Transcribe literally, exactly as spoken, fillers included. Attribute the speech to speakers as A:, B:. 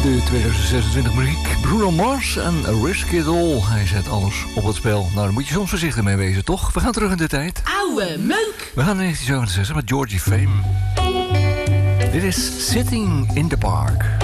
A: De tweeduizend zesentwintig muziek. Bruno Mars en Risk It All. Hij zet alles op het spel. Nou, daar moet je soms voorzichtig mee wezen, toch? We gaan terug in de tijd.
B: Oude meuk!
A: We gaan naar negentien zevenenzestig met Georgie Fame. Dit is Sitting in the Park.